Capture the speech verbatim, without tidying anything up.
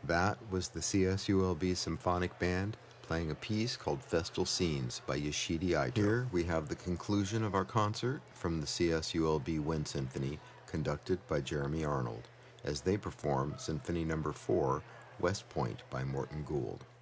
That was the C S U L B Symphonic Band playing a piece called Festal Scenes by Yoshidi Aito. Here we have the conclusion of our concert from the C S U L B Wind Symphony, conducted by Jeremy Arnold, as they perform Symphony Number four, West Point by Morton Gould.